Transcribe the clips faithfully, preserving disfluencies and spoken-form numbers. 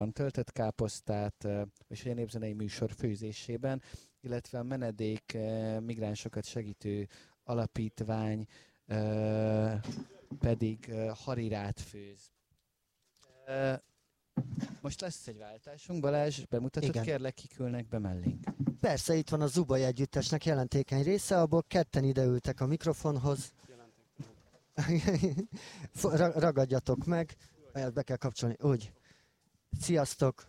töltött káposztát, és a népzenei műsor főzésében, illetve a menedék migránsokat segítő alapítvány pedig harirát főz. Most lesz egy váltásunk, Balázs, bemutatod, Igen. kérlek, kikülnek be mellénk. Persze, itt van a Zuboly együttesnek jelentékeny része, abból ketten ideültek a mikrofonhoz. Ra- ragadjatok meg, ezt be kell kapcsolni, úgy. Sziasztok!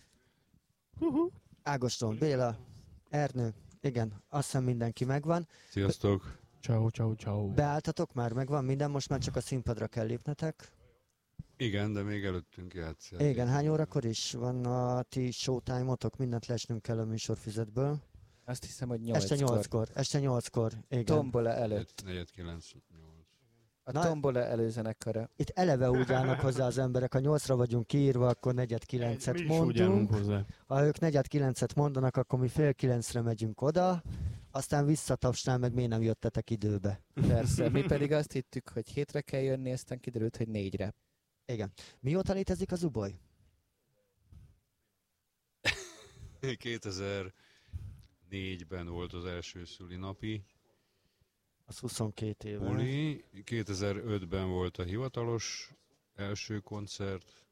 Ágoston Béla, Ernő, igen, azt hiszem mindenki megvan. Sziasztok! Ciao, ciao, ciao. Beálltatok már, megvan minden, most már csak a színpadra kell lépnetek. Igen, de még előttünk játszani. Igen, hány órakor is van a ti showtime-otok? Mindent lesnünk kell a műsorfüzetből. Azt hiszem, hogy nyolckor. Este nyolckor, este nyolckor, igen. Tombola előtt. negyed kilenc, nyolc. A Na- Tombola előzenekara. Itt eleve úgy állnak hozzá az emberek, ha nyolcra vagyunk kiírva, akkor negyed kilencet Mi is úgy állunk mondunk. hozzá. Ha ők negyed kilencet mondanak, akkor mi fél kilencre megyünk oda, aztán visszatapsnál, meg miért nem jöttetek időbe. Persze, mi pedig azt hittük, hogy hétre kell jönni, aztán kiderült, hogy négyre. Igen. Mióta létezik az Zuboly? kétezer-négyben volt az első szülinapi Az huszonkét éve. buli, kétezer-ötben volt a hivatalos első koncert,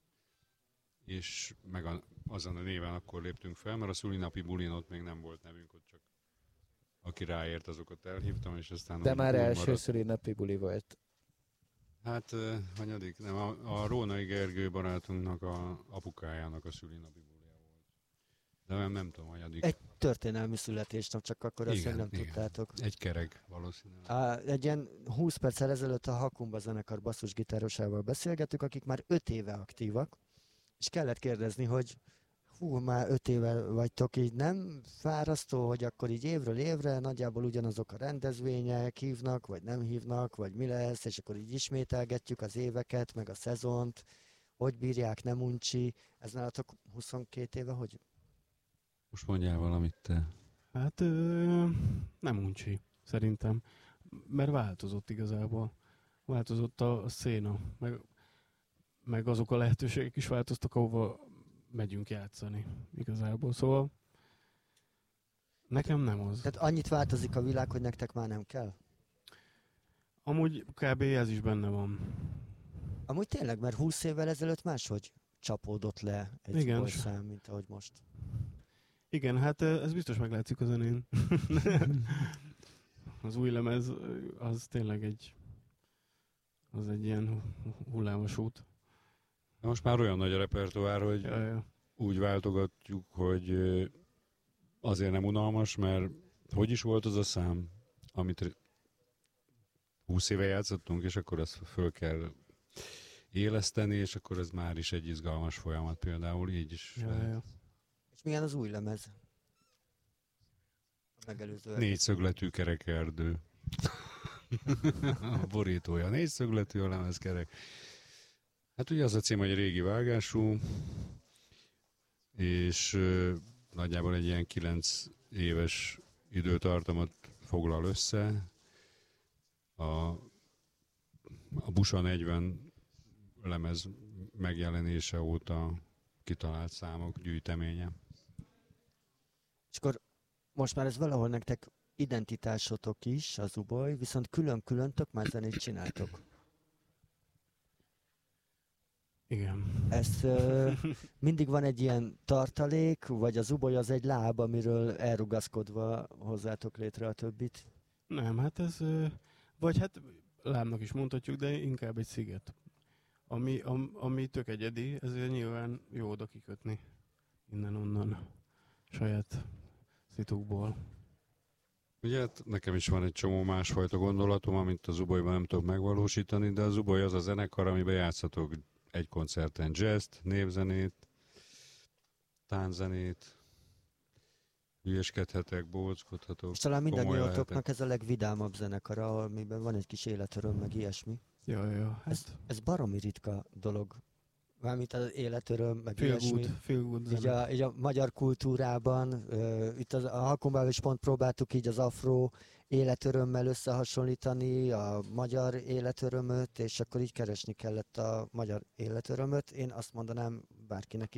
és meg a, azon a néven akkor léptünk fel, mert a szülinapi bulin ott még nem volt nevünk, ott csak aki ráért, azokat elhívtam, és aztán... De úgy- már úgy első maradt. szülinapi buli volt. Hát, uh, hanyadik? Nem, a, a Rónai Gergő barátunknak a apukájának a szülinapi bulia volt. De nem, nem tudom, hanyadik. Egy történelmi születésnap, csak akkor azt Igen, nem igen. tudtátok. Egy kerek valószínűleg. Á, egy ilyen húsz perccel ezelőtt a Hakumba zenekar basszusgitárosával beszélgettük, akik már öt éve aktívak, és kellett kérdezni, hogy hú, már öt éve vagytok, így nem fárasztó, hogy akkor így évről évre nagyjából ugyanazok a rendezvények hívnak, vagy nem hívnak, vagy mi lesz, és akkor így ismételgetjük az éveket, meg a szezont, hogy bírják, nem uncsi. Ez nálatok huszonkét éve, hogy? Most mondjál valamit te. Hát ö, nem uncsi, szerintem. Mert változott igazából. Változott a széna, meg, meg azok a lehetőségek is változtak, ahova megyünk játszani igazából. Szóval nekem nem az. Tehát annyit változik a világ, hogy nektek már nem kell? Amúgy kb. Ez is benne van. Amúgy tényleg, mert húsz évvel ezelőtt máshogy csapódott le egy Igen. szám, mint ahogy most. Igen, hát ö, ez biztos meglátszik a zenén. Az új lemez az tényleg egy az egy ilyen hullámos út. De most már olyan nagy a repertoár, hogy Ja, ja. úgy váltogatjuk, hogy ö, azért nem unalmas, mert hogy is volt az a szám, amit húsz éve játszottunk, és akkor azt föl kell éleszteni, és akkor ez már is egy izgalmas folyamat például, így is Ja, lehet. ja. És milyen az új lemez? A megelőző. Négyszögletű kerekerdő. A borítója négyszögletű, a lemez kerek. Hát ugye az a cím, hogy régi vágású, és ö, nagyjából egy ilyen kilenc éves időtartamot foglal össze. A, a Busa negyven lemez megjelenése óta kitalált számok gyűjteménye. És akkor most már ez valahol nektek identitásotok is, az Zuboly, viszont külön-külön tök már zenét csináltok. Igen. Ez ö, mindig van egy ilyen tartalék, vagy az Zuboly az egy láb, amiről elrugaszkodva hozzátok létre a többit? Nem, hát ez, ö, vagy hát lábnak is mondhatjuk, de inkább egy sziget. Ami, am, ami tök egyedi, ezért nyilván jó oda kikötni innen-onnan saját szitukból. Ugye hát nekem is van egy csomó másfajta gondolatom, amit a Zubolyban nem tudok megvalósítani, de a Zuboly az a zenekar, amiben játszhatok egy koncerten jazzt, népzenét, tánzenét, hülyeskedhetek, bóckodhatok. És talán komoly mindannyiótoknak lehetek. ez a legvidámabb zenekar, amiben van egy kis életöröm, meg ilyesmi. Ja, ja, Ez, hát ez baromi ritka dolog. Mármint az életöröm, meg feel ilyesmi. good, feel good Így zene. a, így a magyar kultúrában, uh, itt az, a Hakumbával is pont próbáltuk így az afro életörömmel összehasonlítani a magyar életörömöt, és akkor így keresni kellett a magyar életörömöt. Én azt mondanám bárkinek